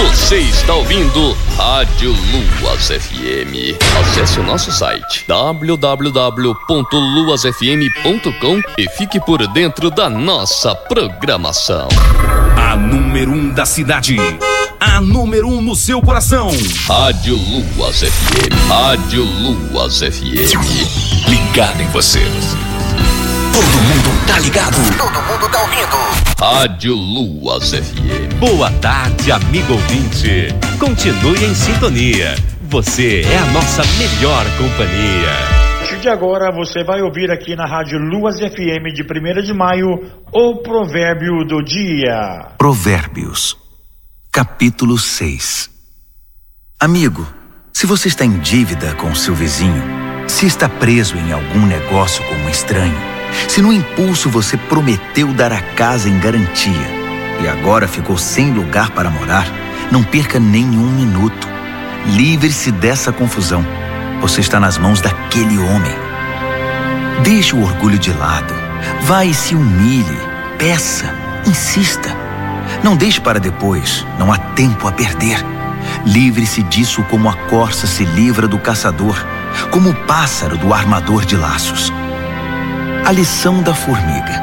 Você está ouvindo Rádio Luas FM. Acesse o nosso site www.luasfm.com e fique por dentro da nossa programação. A número 1 da cidade. A número 1 no seu coração. Rádio Luas FM. Rádio Luas FM. Ligado em você. Todo mundo tá ligado. Todo mundo tá ouvindo. Rádio Luas FM. Boa tarde, amigo ouvinte. Continue em sintonia. Você é a nossa melhor companhia. A partir de agora você vai ouvir aqui na Rádio Luas FM de 1º de maio o provérbio do dia. Provérbios, capítulo 6. Amigo, se você está em dívida com o seu vizinho, se está preso em algum negócio com um estranho, se no impulso você prometeu dar a casa em garantia e agora ficou sem lugar para morar, não perca nenhum minuto. Livre-se dessa confusão. Você está nas mãos daquele homem. Deixe o orgulho de lado. Vá e se humilhe. Peça. Insista. Não deixe para depois. Não há tempo a perder. Livre-se disso como a corça se livra do caçador, como o pássaro do armador de laços. A lição da formiga.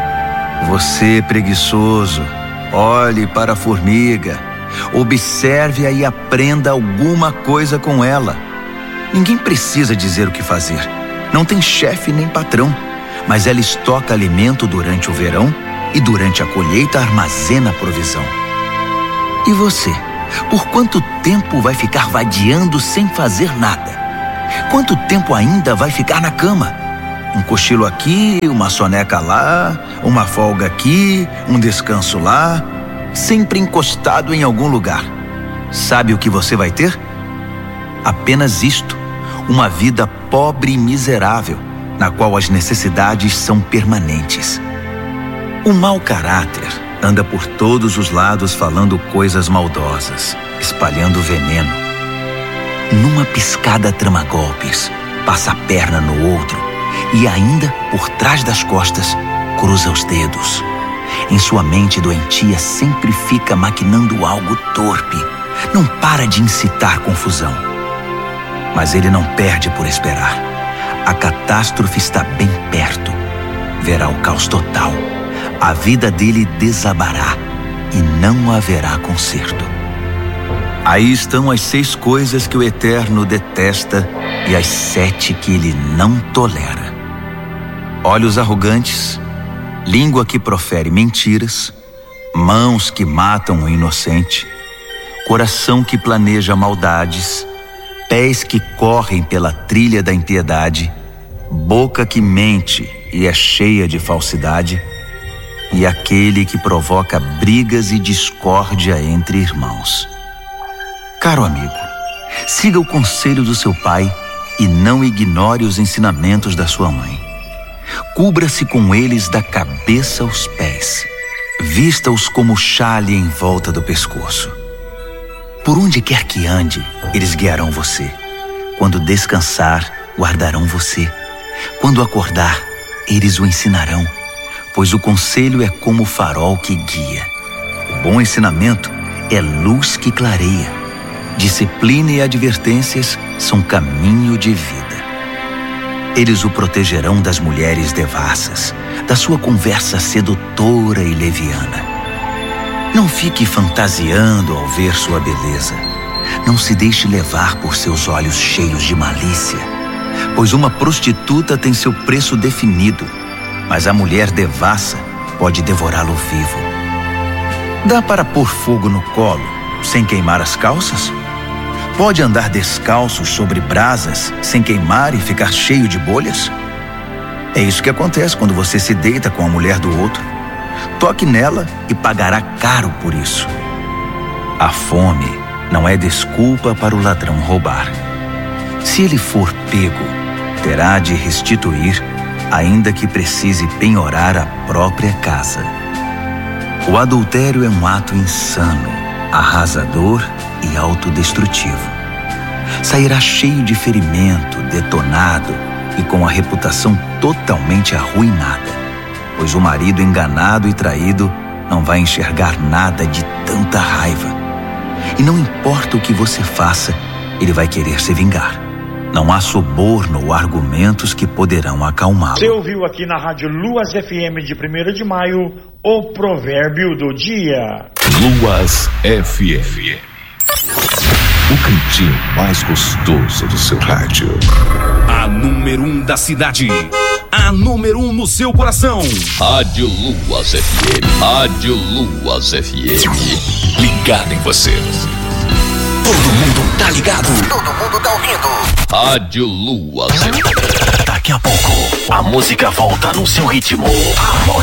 Você, preguiçoso, olhe para a formiga, observe-a e aprenda alguma coisa com ela. Ninguém precisa dizer o que fazer. Não tem chefe nem patrão, mas ela estoca alimento durante o verão e durante a colheita armazena provisão. E você, por quanto tempo vai ficar vadiando sem fazer nada? Quanto tempo ainda vai ficar na cama? Um cochilo aqui, uma soneca lá, uma folga aqui, um descanso lá, sempre encostado em algum lugar. Sabe o que você vai ter? Apenas isto, uma vida pobre e miserável, na qual as necessidades são permanentes. O mau caráter anda por todos os lados falando coisas maldosas, espalhando veneno. Numa piscada trama golpes, passa a perna no outro, e ainda, por trás das costas, cruza os dedos. Em sua mente doentia sempre fica maquinando algo torpe. Não para de incitar confusão. Mas ele não perde por esperar. A catástrofe está bem perto. Verá o caos total. A vida dele desabará e não haverá conserto. Aí estão as 6 coisas que o Eterno detesta e as 7 que ele não tolera: olhos arrogantes, língua que profere mentiras, mãos que matam o inocente, coração que planeja maldades, pés que correm pela trilha da impiedade, boca que mente e é cheia de falsidade, e aquele que provoca brigas e discórdia entre irmãos. Caro amigo, siga o conselho do seu pai e não ignore os ensinamentos da sua mãe. Cubra-se com eles da cabeça aos pés. Vista-os como xale em volta do pescoço. Por onde quer que ande, eles guiarão você. Quando descansar, guardarão você. Quando acordar, eles o ensinarão, pois o conselho é como o farol que guia. O bom ensinamento é luz que clareia. Disciplina e advertências são caminho de vida. Eles o protegerão das mulheres devassas, da sua conversa sedutora e leviana. Não fique fantasiando ao ver sua beleza. Não se deixe levar por seus olhos cheios de malícia, pois uma prostituta tem seu preço definido, mas a mulher devassa pode devorá-lo vivo. Dá para pôr fogo no colo sem queimar as calças? Pode andar descalço sobre brasas sem queimar e ficar cheio de bolhas? É isso que acontece quando você se deita com a mulher do outro. Toque nela e pagará caro por isso. A fome não é desculpa para o ladrão roubar. Se ele for pego, terá de restituir, ainda que precise penhorar a própria casa. O adultério é um ato insano, arrasador e autodestrutivo. Sairá cheio de ferimento, detonado e com a reputação totalmente arruinada, pois o marido enganado e traído não vai enxergar nada de tanta raiva. importa o que você faça, ele vai querer se vingar. Não há suborno ou argumentos que poderão acalmá-lo. Você ouviu aqui na Rádio Luas FM de 1º de maio o provérbio do dia. Luas FM. O cantinho mais gostoso do seu rádio. A número 1 da cidade. A número 1 no seu coração. Rádio Luas FM. Rádio Luas FM. Ligado em você. Todo mundo tá ligado. Todo mundo tá ouvindo. Rádio Luas FM. Daqui a pouco, a música volta no seu ritmo.